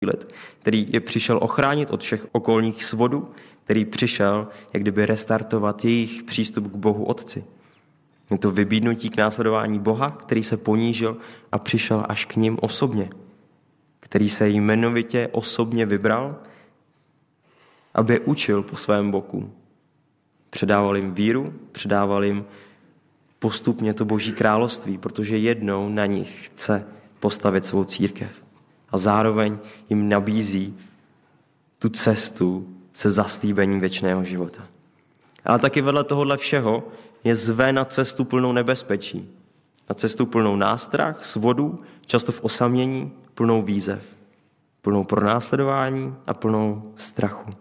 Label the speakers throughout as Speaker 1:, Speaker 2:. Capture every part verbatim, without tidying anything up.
Speaker 1: let, který je přišel ochránit od všech okolních svodů, který přišel jak kdyby restartovat jejich přístup k Bohu Otci. Je to vybídnutí k následování Boha, který se ponížil a přišel až k nim osobně, který se jmenovitě osobně vybral, aby je učil po svém boku. Předával jim víru, předával jim postupně to Boží království, protože jednou na nich chce postavit svou církev. A zároveň jim nabízí tu cestu se zaslíbením věčného života. Ale taky vedle tohohle všeho je zve na cestu plnou nebezpečí. Na cestu plnou nástrah, svodů, často v osamění, plnou výzev. Plnou pronásledování a plnou strachu.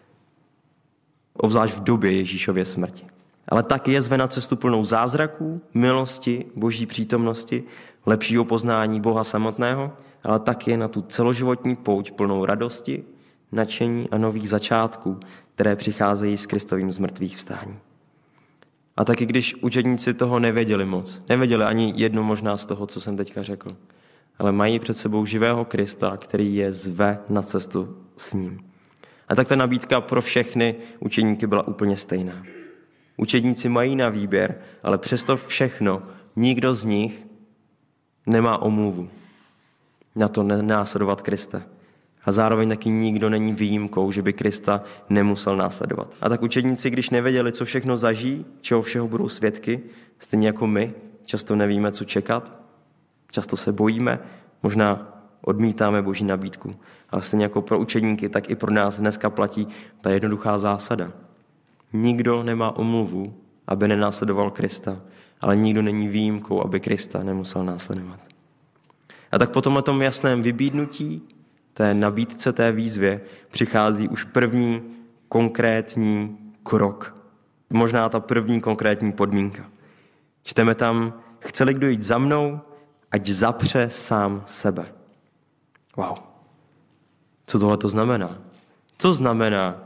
Speaker 1: Obzvlášť v době Ježíšově smrti. Ale taky je zve na cestu plnou zázraků, milosti, Boží přítomnosti, lepšího poznání Boha samotného, ale taky na tu celoživotní pouť plnou radosti, nadšení a nových začátků, které přicházejí s Kristovým zmrtvých vstání. A taky když učedníci toho nevěděli moc, nevěděli ani jedno možná z toho, co jsem teďka řekl, ale mají před sebou živého Krista, který je zve na cestu s ním. A tak ta nabídka pro všechny učedníky byla úplně stejná. Učedníci mají na výběr, ale přesto všechno nikdo z nich nemá omluvu na to nenásledovat Krista. A zároveň taky nikdo není výjimkou, že by Krista nemusel následovat. A tak učedníci, když nevěděli, co všechno zažijí, čeho všeho budou svědky, stejně jako my, často nevíme, co čekat, často se bojíme, možná odmítáme Boží nabídku. Ale stejně jako pro učedníky, tak i pro nás dneska platí ta jednoduchá zásada. Nikdo nemá omluvu, aby nenásledoval Krista, ale nikdo není výjimkou, aby Krista nemusel následovat. A tak po tomhletom jasném vybídnutí, té nabídce, té výzvě, přichází už první konkrétní krok. Možná ta první konkrétní podmínka. Čteme tam, chce-li kdo jít za mnou, ať zapře sám sebe. Wow. Co tohle to znamená? Co znamená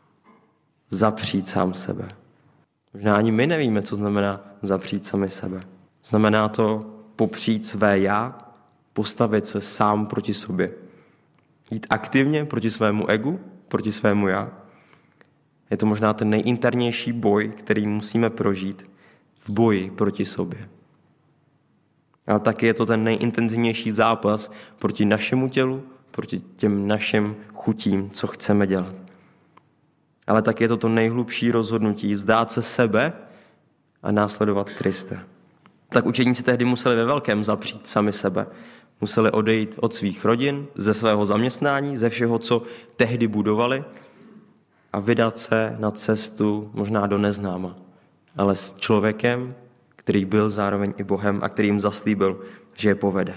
Speaker 1: zapřít sám sebe? Možná ani my nevíme, co znamená zapřít sami sebe. Znamená to popřít své já, postavit se sám proti sobě. Jít aktivně proti svému egu, proti svému já. Je to možná ten nejinternější boj, který musíme prožít v boji proti sobě. Ale taky je to ten nejintenzivnější zápas proti našemu tělu, proti těm našim chutím, co chceme dělat. Ale taky je to to nejhlubší rozhodnutí vzdát se sebe a následovat Krista. Tak učeníci tehdy museli ve velkém zapřít sami sebe. Museli odejít od svých rodin, ze svého zaměstnání, ze všeho, co tehdy budovali a vydat se na cestu možná do neznáma, ale s člověkem, který byl zároveň i Bohem a který jim zaslíbil, že je povede.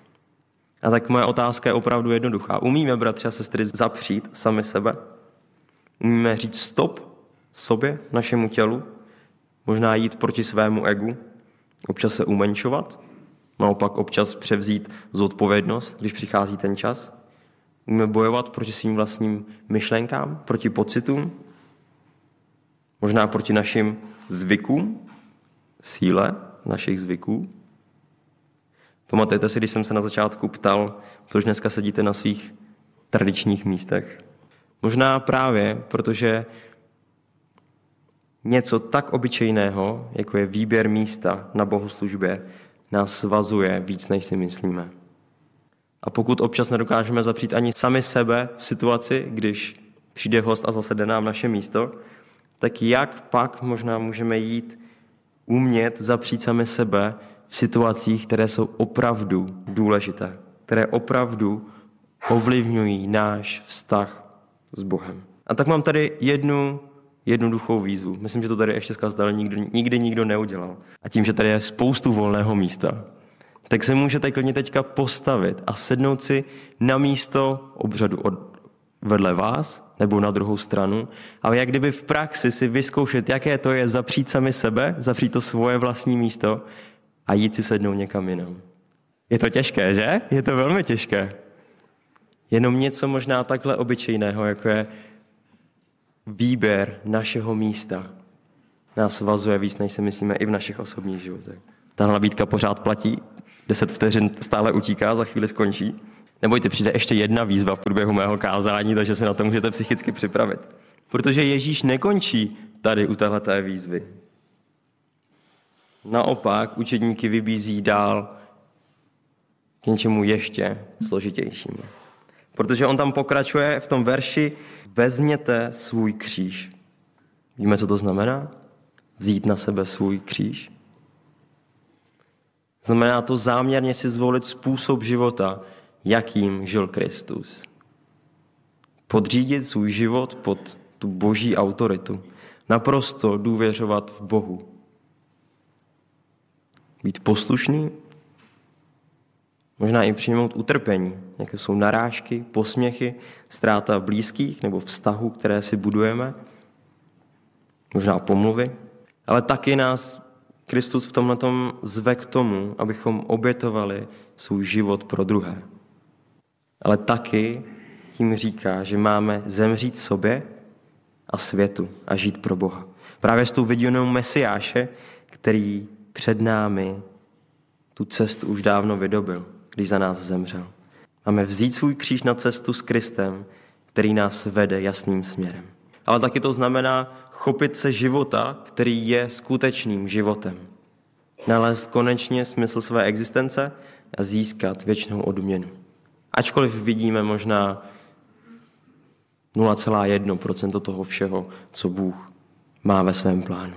Speaker 1: A tak moje otázka je opravdu jednoduchá. Umíme, bratři a sestry, zapřít sami sebe? Umíme říct stop sobě, našemu tělu? Možná jít proti svému egu? Občas se umenšovat? Naopak občas převzít zodpovědnost, když přichází ten čas? Umíme bojovat proti svým vlastním myšlenkám, proti pocitům? Možná proti našim zvykům? Síle našich zvyků? Pamatujete si, když jsem se na začátku ptal, proč dneska sedíte na svých tradičních místech? Možná právě, protože něco tak obyčejného, jako je výběr místa na bohoslužbě, nás svazuje víc, než si myslíme. A pokud občas nedokážeme zapřít ani sami sebe v situaci, když přijde host a zasede nám naše místo, tak jak pak možná můžeme jít umět zapřít sami sebe v situacích, které jsou opravdu důležité, které opravdu ovlivňují náš vztah s Bohem. A tak mám tady jednu jednoduchou výzvu. Myslím, že to tady ještě zkazdal nikdy, nikdy nikdo neudělal. A tím, že tady je spoustu volného místa, tak se můžete klidně teďka postavit a sednout si na místo obřadu od, vedle vás nebo na druhou stranu, ale jak kdyby v praxi si vyzkoušet, jaké to je zapřít sami sebe, zapřít to svoje vlastní místo a jít si sednout někam jinam. Je to těžké, že? Je to velmi těžké. Jenom něco možná takhle obyčejného, jako je výběr našeho místa, nás svazuje víc, než si myslíme i v našich osobních životech. Ta nabídka pořád platí, deset vteřin stále utíká, za chvíli skončí. Nebojte, přijde ještě jedna výzva v průběhu mého kázání, takže se na to můžete psychicky připravit. Protože Ježíš nekončí tady u téhleté výzvy. Naopak učedníky vybízí dál k něčemu ještě složitějšímu. Protože on tam pokračuje v tom verši: vezměte svůj kříž. Víme, co to znamená? Vzít na sebe svůj kříž. Znamená to záměrně si zvolit způsob života, jakým žil Kristus. Podřídit svůj život pod tu boží autoritu. Naprosto důvěřovat v Bohu. Být poslušný, možná i přijmout utrpení, jaké jsou narážky, posměchy, ztráta blízkých nebo vztahů, které si budujeme, možná pomluvy, ale taky nás Kristus v tomhletom zve k tomu, abychom obětovali svůj život pro druhé. Ale taky tím říká, že máme zemřít sobě a světu a žít pro Boha. Právě s tou viděnou Mesiáše, který před námi tu cestu už dávno vydobil, když za nás zemřel. Máme vzít svůj kříž na cestu s Kristem, který nás vede jasným směrem. Ale taky to znamená chopit se života, který je skutečným životem. Nalézt konečně smysl své existence a získat věčnou odměnu. Ačkoliv vidíme možná nula celá jedna procenta toho všeho, co Bůh má ve svém plánu.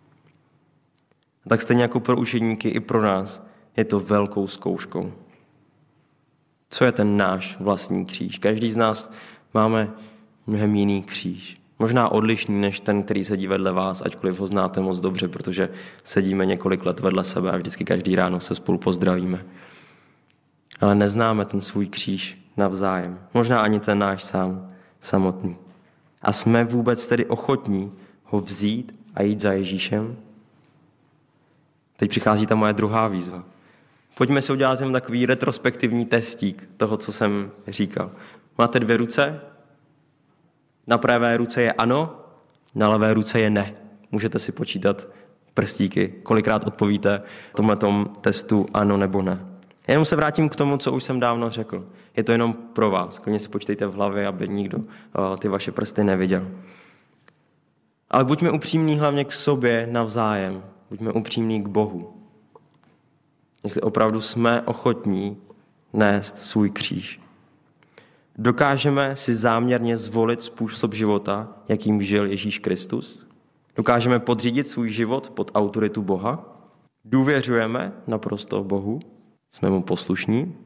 Speaker 1: A tak stejně jako pro učedníky i pro nás je to velkou zkouškou. Co je ten náš vlastní kříž? Každý z nás máme mnohem jiný kříž. Možná odlišný než ten, který sedí vedle vás, ačkoliv ho znáte moc dobře, protože sedíme několik let vedle sebe a vždycky každý ráno se spolu pozdravíme. Ale neznáme ten svůj kříž navzájem. Možná ani ten náš sám, samotný. A jsme vůbec tedy ochotní ho vzít a jít za Ježíšem? Teď přichází ta moje druhá výzva. Pojďme si udělat jen takový retrospektivní testík toho, co jsem říkal. Máte dvě ruce? Na pravé ruce je ano, na levé ruce je ne. Můžete si počítat prstíky, kolikrát odpovíte tomhletom testu ano nebo ne. Jenom se vrátím k tomu, co už jsem dávno řekl. Je to jenom pro vás. Klidně si počítejte v hlavě, aby nikdo ty vaše prsty neviděl. Ale buďme upřímní hlavně k sobě navzájem. Buďme upřímní k Bohu. Jestli opravdu jsme ochotní nést svůj kříž. Dokážeme si záměrně zvolit způsob života, jakým žil Ježíš Kristus? Dokážeme podřídit svůj život pod autoritu Boha? Důvěřujeme naprosto Bohu? Jsme mu poslušní?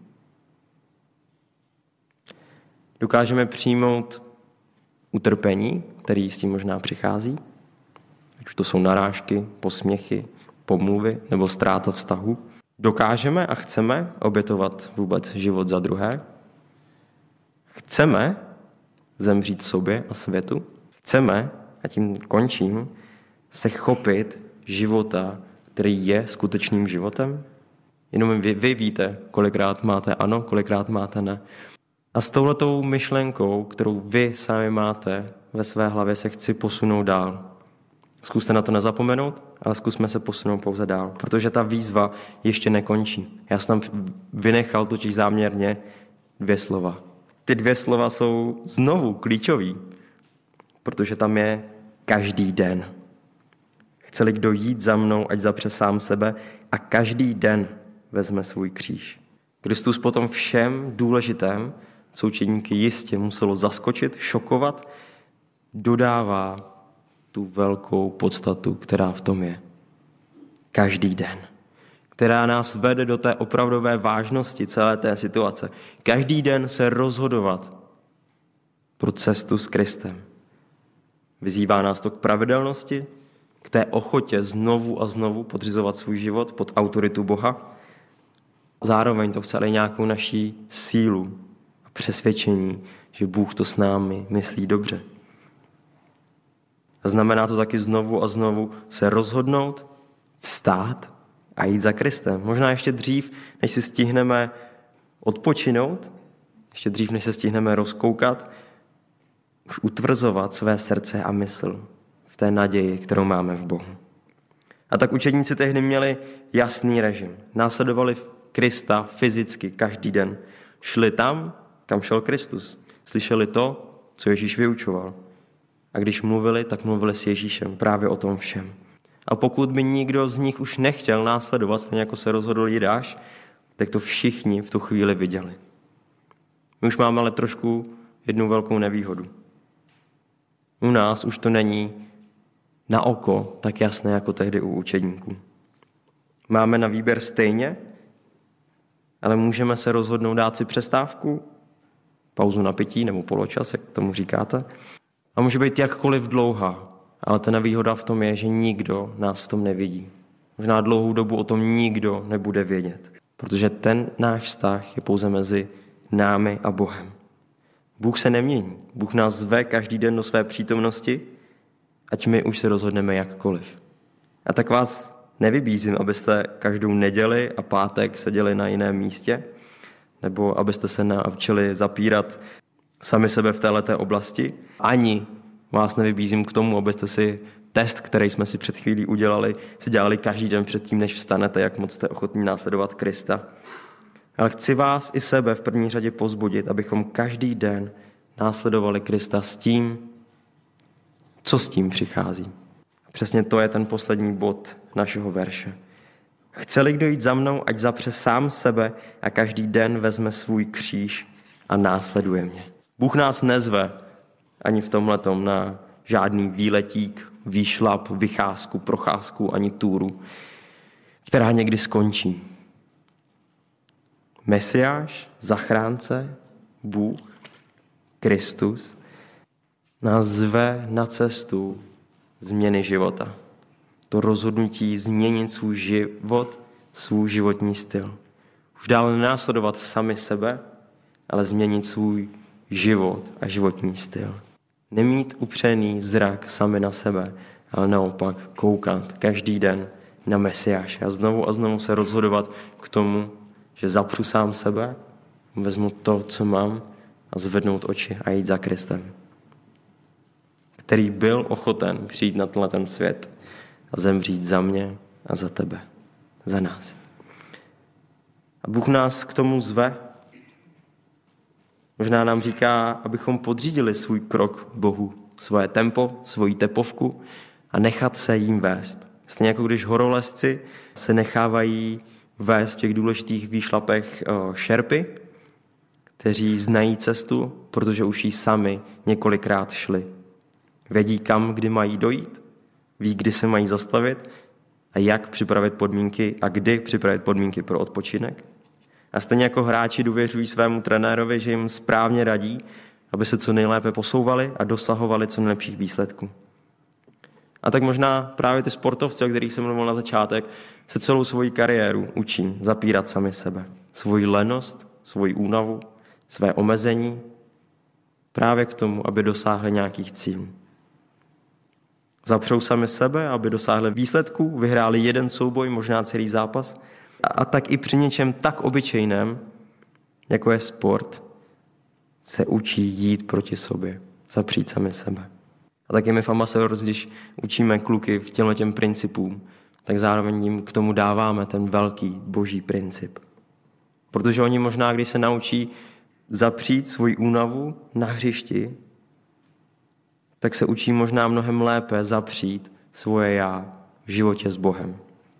Speaker 1: Dokážeme přijmout utrpení, který s tím možná přichází? Ať už to jsou narážky, posměchy, pomluvy nebo ztráta vztahu. Dokážeme a chceme obětovat vůbec život za druhé? Chceme zemřít sobě a světu? Chceme, a tím končím, se chopit života, který je skutečným životem? Jenom vy, vy víte, kolikrát máte ano, kolikrát máte ne. A s touhletou myšlenkou, kterou vy sami máte ve své hlavě, se chci posunout dál. Zkuste na to nezapomenout, ale zkusme se posunout pouze dál, protože ta výzva ještě nekončí. Já jsem tam vynechal totiž záměrně dvě slova. Ty dvě slova jsou znovu klíčový, protože tam je každý den. Chce-li kdo jít za mnou, ať zapře sám sebe a každý den vezme svůj kříž. Kristus potom všem důležitém, co učedníky jistě muselo zaskočit, šokovat, dodává tu velkou podstatu, která v tom je. Každý den. Která nás vede do té opravdové vážnosti celé té situace. Každý den se rozhodovat pro cestu s Kristem. Vyzývá nás to k pravidelnosti, k té ochotě znovu a znovu podřizovat svůj život pod autoritu Boha. Zároveň to chce ale nějakou naší sílu a přesvědčení, že Bůh to s námi myslí dobře. A znamená to taky znovu a znovu se rozhodnout, vstát a jít za Kristem. Možná ještě dřív, než si stihneme odpočinout, ještě dřív, než se stihneme rozkoukat, už utvrzovat své srdce a mysl v té naději, kterou máme v Bohu. A tak učedníci tehdy měli jasný režim. Následovali Krista fyzicky každý den. Šli tam, kam šel Kristus. Slyšeli to, co Ježíš vyučoval. A když mluvili, tak mluvili s Ježíšem právě o tom všem. A pokud by nikdo z nich už nechtěl následovat, stejně jako se rozhodl Jidáš, tak to všichni v tu chvíli viděli. My už máme ale trošku jednu velkou nevýhodu. U nás už to není na oko tak jasné jako tehdy u učedníků. Máme na výběr stejně, ale můžeme se rozhodnout dát si přestávku, pauzu na pití nebo poločas, jak tomu říkáte. A může být jakkoliv dlouhá, ale ta nevýhoda v tom je, že nikdo nás v tom nevidí. Možná dlouhou dobu o tom nikdo nebude vědět, protože ten náš vztah je pouze mezi námi a Bohem. Bůh se nemění. Bůh nás zve každý den do své přítomnosti, ať my už se rozhodneme jakkoliv. A tak vás nevybízím, abyste každou neděli a pátek seděli na jiném místě, nebo abyste se naučili zapírat sami sebe v této oblasti. Ani vás nevybízím k tomu, abyste si test, který jsme si před chvílí udělali, si dělali každý den předtím, než vstanete, jak moc jste ochotní následovat Krista. Ale chci vás i sebe v první řadě povzbudit, abychom každý den následovali Krista s tím, co s tím přichází. A přesně to je ten poslední bod našeho verše. Chce-li kdo jít za mnou, ať zapře sám sebe a každý den vezme svůj kříž a následuje mě. Bůh nás nezve ani v tomhletom na žádný výletík, výšlap, vycházku, procházku ani túru, která někdy skončí. Mesiáš, zachránce, Bůh, Kristus nás zve na cestu změny života. To rozhodnutí změnit svůj život, svůj životní styl. Už dále nenásledovat sami sebe, ale změnit svůj život a životní styl. Nemít upřený zrak sami na sebe, ale naopak koukat každý den na Mesiáše a znovu a znovu se rozhodovat k tomu, že zapřu sám sebe, vezmu to, co mám a zvednout oči a jít za Kristem, který byl ochoten přijít na tenhle ten svět a zemřít za mě a za tebe, za nás. A Bůh nás k tomu zve. Možná nám říká, abychom podřídili svůj krok Bohu, svoje tempo, svoji tepovku a nechat se jím vést. Stejně jako když horolezci se nechávají vést v těch důležitých výšlapech šerpy, kteří znají cestu, protože už ji sami několikrát šli. Vědí, kam, kdy mají dojít, ví, kdy se mají zastavit a jak připravit podmínky a kdy připravit podmínky pro odpočinek. A stejně jako hráči důvěřují svému trenérovi, že jim správně radí, aby se co nejlépe posouvali a dosahovali co nejlepších výsledků. A tak možná právě ty sportovci, o kterých jsem mluvil na začátek, se celou svoji kariéru učí zapírat sami sebe. Svoji lenost, svoji únavu, své omezení, právě k tomu, aby dosáhli nějakých cílů. Zapřou sami sebe, aby dosáhli výsledků, vyhráli jeden souboj, možná celý zápas. A, a tak i při něčem tak obyčejném, jako je sport, se učí jít proti sobě, zapřít sami sebe. A taky my v Ambassadors, když učíme kluky v těmhle těm principům, tak zároveň jim k tomu dáváme ten velký boží princip. Protože oni možná, když se naučí zapřít svoji únavu na hřišti, tak se učí možná mnohem lépe zapřít svoje já v životě s Bohem.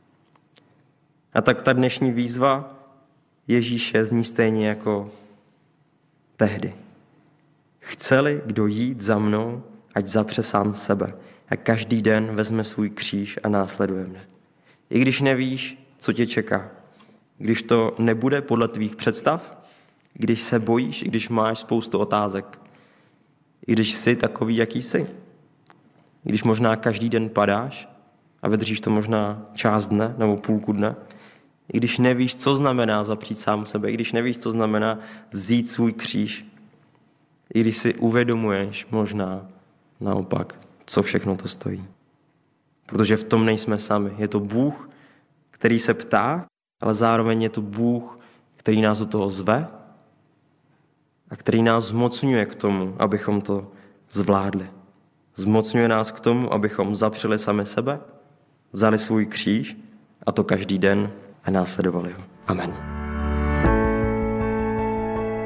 Speaker 1: A tak ta dnešní výzva Ježíše zní stejně jako tehdy. Chce-li kdo jít za mnou, ať zapře sám sebe a každý den vezme svůj kříž a následuje mě. I když nevíš, co tě čeká, když to nebude podle tvých představ, když se bojíš, i když máš spoustu otázek, i když jsi takový, jaký jsi, i když možná každý den padáš a vydržíš to možná část dne nebo půlku dne, i když nevíš, co znamená zapřít sám sebe, i když nevíš, co znamená vzít svůj kříž, i když si uvědomuješ možná naopak, co všechno to stojí. Protože v tom nejsme sami. Je to Bůh, který se ptá, ale zároveň je to Bůh, který nás do toho zve a který nás zmocňuje k tomu, abychom to zvládli. Zmocňuje nás k tomu, abychom zapřeli sami sebe, vzali svůj kříž a to každý den a následovali ho. Amen.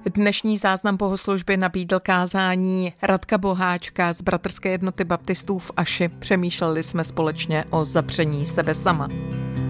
Speaker 2: Dnešní záznam bohoslužby nabídl kázání Radka Boháčka z Bratrské jednoty baptistů v Aši. Přemýšleli jsme společně o zapření sebe sama.